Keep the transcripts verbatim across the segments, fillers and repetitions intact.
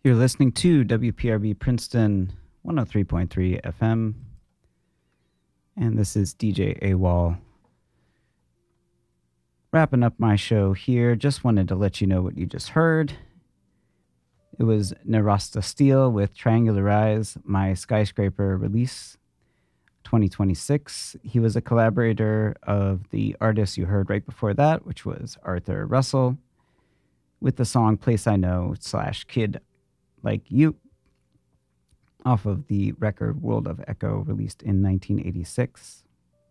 You're listening to W P R B Princeton one oh three point three F M, and this is D J AWOL. Wrapping up my show here, just wanted to let you know what you just heard. It was Narasta Steel with Triangular Eyes, my Skyscraper release, twenty twenty-six. He was a collaborator of the artist you heard right before that, which was Arthur Russell, with the song Place I Know slash Kid Like You, off of the record World of Echo, released in nineteen eighty-six.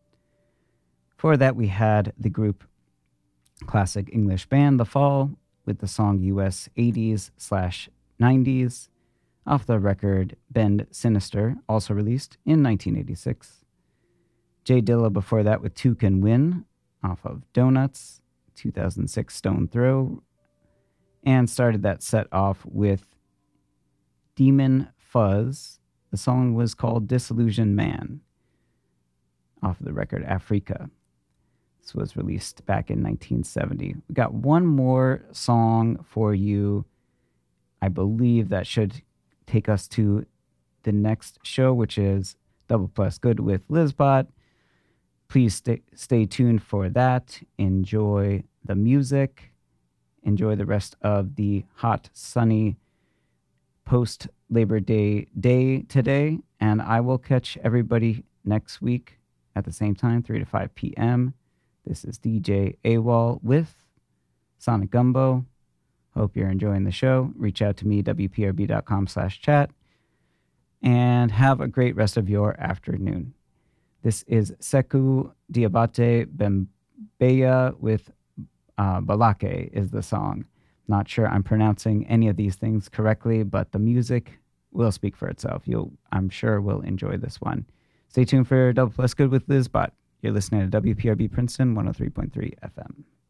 For that, we had the group classic English band The Fall with the song U S eighties slash nineties, off the record Bend Sinister, also released in nineteen eighty-six. Jay Dilla before that with Two Can Win, off of Donuts, two thousand six Stone Throw, and started that set off with Demon Fuzz. The song was called Disillusioned Man, off of the record Africa. This was released back in nineteen seventy. We got one more song for you. I believe that should take us to the next show, which is Double Plus Good with Lizbot. Please stay, stay tuned for that. Enjoy the music. Enjoy the rest of the hot, sunny post Labor Day day today, and I will catch everybody next week at the same time, three to five p.m. This is D J AWOL with Sonic Gumbo. Hope you're enjoying the show. Reach out to me, W P R B dot com slash chat, and have a great rest of your afternoon. This is Sekou Diabate Bembeya with uh, Balake is the song. Not sure I'm pronouncing any of these things correctly, but the music will speak for itself. You'll, I'm sure, will enjoy this one. Stay tuned for Double Plus Good with Lizbot. You're listening to W P R B Princeton one oh three point three F M.